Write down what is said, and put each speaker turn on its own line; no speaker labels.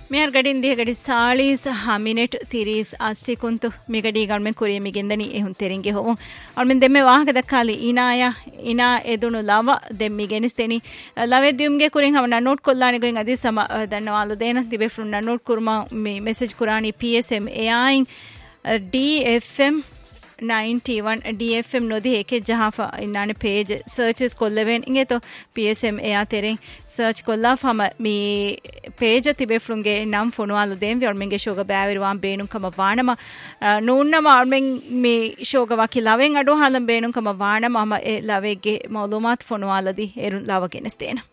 ಮೇರ್ ಗಡಿನ್ ದಿಹ ಗಡಿ ಸಾಳೀಸ್ ಮಿನಿಟ್ ತಿರೀಸ್ ಅಸ್ಸಿ ಕುಂತು ಮಿ ಗಡಿ ಗಳ್ಮೆನ್ ಕುರಿಯ ಮಿ ಗೆಂದನಿ ಎಹುನ್ ತೆರಿಂಗೆ ಹೋವಂ ಅಳ್ಮೆನ್ ದೆಮ್ಮೆ ವಾಹಕ ದಕ್ಕಾಲಿ ಇನಾ ಎದುಣು ಲವ ದೆಮ್ಮಿ ಗೆನಿಸ್ತೇನಿ ಲವೆ ದಿಯುಮ್ಗೆ ಕುರಿಂ ಹವನ ನೋಟ್ ಕೊಲ್ಲಾನಿ ಗೋಯಿಂ ಅದಿ ಸಮ ದನ್ನವಾಲು Dena ದಿಬೆ ಫ್ರುನ್ note Kurma me message ಕುರಾನಿ PSM AI DFM 91 DFM nodi eke jaha inane page searches kollaven inge to PSM eya teren search kolla fama mi page tibe frunge nam fonualu dem vi ormenge shoga bæviru wan beenun kama waanama nunnama ormen mi shoga waki laven adu halam beenun kama waanama ama e lavege malumat fonualadi erun lavagenestena